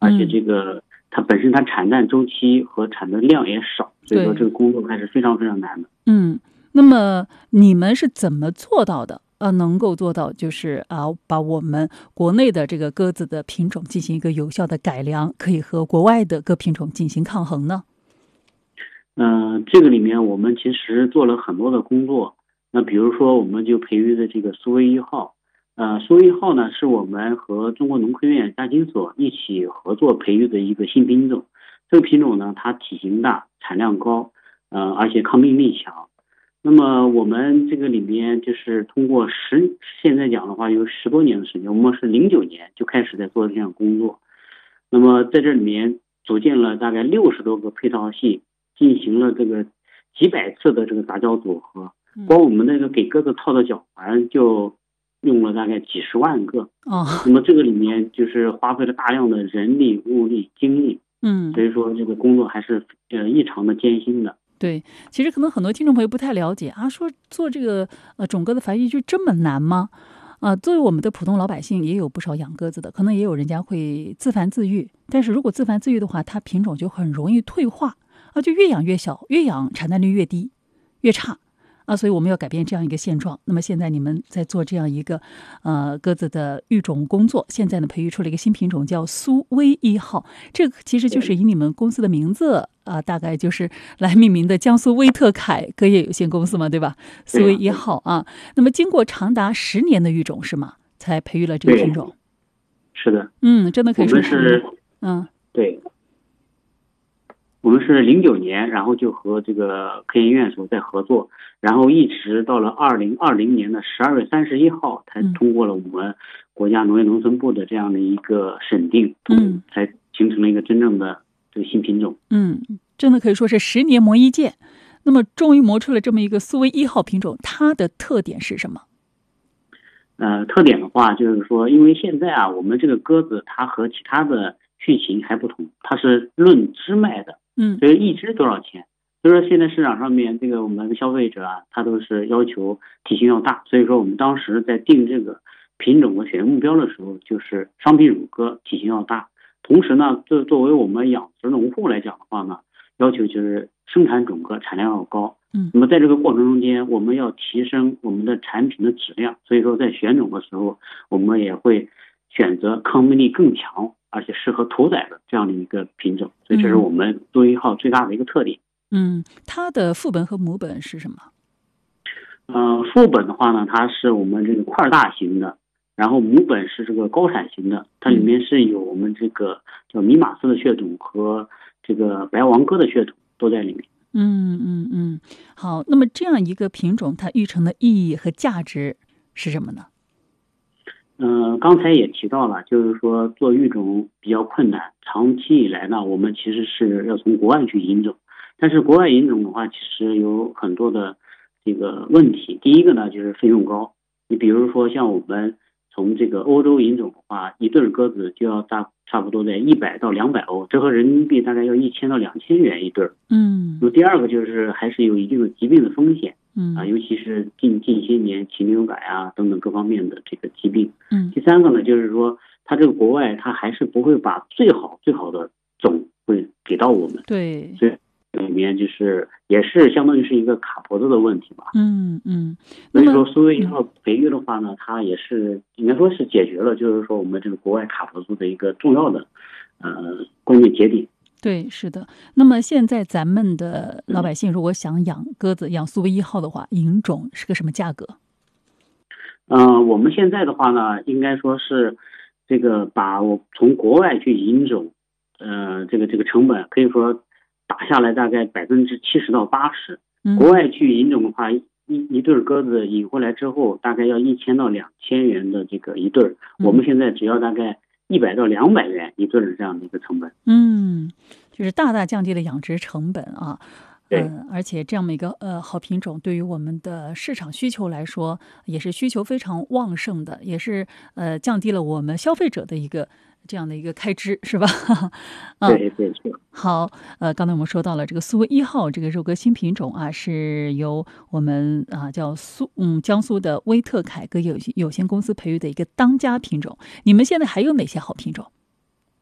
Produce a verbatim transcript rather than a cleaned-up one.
而且这个它本身它产蛋周期和产的量也少，所以说这个工作还是非常非常难的。 嗯，那么你们是怎么做到的？呃，能够做到就是啊，把我们国内的这个鸽子的品种进行一个有效的改良，可以和国外的各品种进行抗衡呢？ 嗯、呃，这个里面我们其实做了很多的工作。那比如说，我们就培育的这个苏威一号，呃，苏威一号呢是我们和中国农科院家禽所一起合作培育的一个新品种。这个品种呢，它体型大，产量高，呃，而且抗病力强。那么我们这个里面就是通过十，现在讲的话有十多年的时间，我们是零九年就开始在做这项工作。那么在这里面组建了大概六十多个配套系，进行了这个几百次的这个杂交组合，光我们那个给鸽子套的脚环就用了大概几十万个。 哦， 那么这个里面就是花费了大量的人力、物力、精力。 嗯， 所以说这个工作还是呃异常的艰辛的。 对，其实可能很多听众朋友不太了解啊，说做这个呃种鸽的繁育就这么难吗？啊、呃，作为我们的普通老百姓，也有不少养鸽子的，可能也有人家会自繁自育，但是如果自繁自育的话，它品种就很容易退化啊，就越养越小，越养产蛋率越低，越差。啊，所以我们要改变这样一个现状。那么现在你们在做这样一个呃鸽子的育种工作，现在呢培育出了一个新品种叫苏威一号，这个其实就是以你们公司的名字啊、呃，大概就是来命名的江苏威特凯鸽业有限公司嘛，对吧？苏威一号啊，那么经过长达十年的育种是吗？才培育了这个品种。 是的， 嗯，真的可以说是嗯， 对。我们是零九年，然后就和这个科研院所在合作，然后一直到了二零二零年的十二月三十一号，才通过了我们国家农业农村部的这样的一个审定， 嗯， 才形成了一个真正的这个新品种。 嗯，真的可以说是十年磨一剑。那么，终于磨出了这么一个苏威一号品种，它的特点是什么？ 呃，特点的话，就是说，因为现在啊，我们这个鸽子它和其他的畜禽还不同，它是论只卖的。 嗯， 所以一只多少钱？所以说现在市场上面这个我们的消费者啊，他都是要求体型要大，所以说我们当时在定这个品种的选择目标的时候，就是商品乳鸽体型要大，同时呢，作作为我们养殖农户来讲的话呢，要求就是生产种鸽产量要高。 嗯， 那么在这个过程中间，我们要提升我们的产品的质量，所以说在选种的时候，我们也会选择抗病力更强，而且适合屠宰的这样的一个品种，所以这是我们苏威一号最大的一个特点。 嗯，它的父本和母本是什么？ 呃，父本的话呢，它是我们这个块大型的，然后母本是这个高产型的，它里面是有我们这个叫米马斯的血统和这个白王鸽的血统都在里面。 嗯嗯嗯，好，那么这样一个品种，它育成的意义和价值是什么呢？ 呃，刚才也提到了，就是说做育种比较困难，长期以来呢，我们其实是要从国外去引种，但是国外引种的话，其实有很多的这个问题。第一个呢，就是费用高。你比如说像我们从这个欧洲引种的话，一对鸽子就要大差不多在一百到两百欧，折合人民币大概要一千到两千元一对。 嗯， 那么第二个就是还是有一定的疾病的风险。 嗯啊，尤其是近近些年禽流感啊等等各方面的这个疾病。 嗯， 第三个呢，就是说它这个国外它还是不会把最好最好的种会给到我们。 对， 所以里面就是也是相当于是一个卡脖子的问题吧。 嗯嗯， 所以说苏威一号培育的话呢，它也是应该说是解决了，就是说我们这个国外卡脖子的一个重要的呃关键节点。 对，是的。那么现在咱们的老百姓如果想养鸽子、养苏威一号的话，引种是个什么价格？ 嗯、呃，我们现在的话呢，应该说是这个把我从国外去引种，呃，这个这个成本可以说打下来大概百分之七十到八十。国外去引种的话，一一对鸽子引回来之后，大概要一千到两千元的这个一对，我们现在只要大概一百到两百元一对的这样的一个成本。 嗯，就是大大降低了养殖成本啊。 对， 呃，而且这样的一个呃好品种，对于我们的市场需求来说，也是需求非常旺盛的，也是呃降低了我们消费者的一个这样的一个开支，是吧？ 嗯、对对对。 好，呃，刚才我们说到了这个苏威一号这个肉鸽新品种啊，是由我们啊叫苏嗯江苏的威特凯鸽有有限公司培育的一个当家品种。你们现在还有哪些好品种？